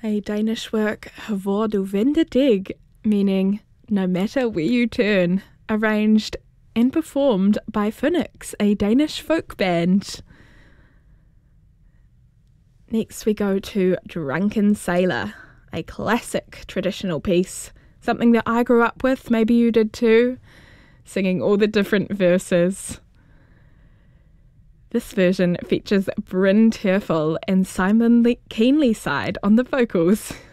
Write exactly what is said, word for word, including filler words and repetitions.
a Danish work, Hvor du vender dig, meaning no matter where you turn, arranged and performed by Phoenix, a Danish folk band. Next we go to Drunken Sailor, a classic traditional piece, something that I grew up with, maybe you did too, singing all the different verses. This version features Bryn Terfel and Simon Le- Keenlyside on the vocals.